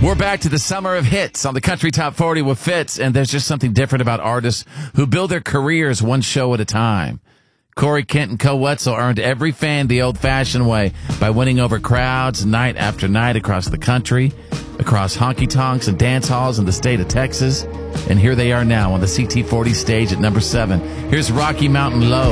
We're back to the summer of hits on the Country Top 40 with Fitz, and there's just something different about artists who build their careers one show at a time. Corey Kent and Co. Wetzel earned every fan the old-fashioned way by winning over crowds night after night across the country, across honky-tonks and dance halls in the state of Texas. And here they are now on the CT40 stage at number 7. Here's Rocky Mountain Low.